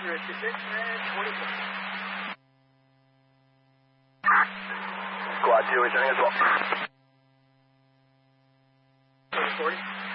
Roger, 26 and 24. Squad 2 returning as well. 40.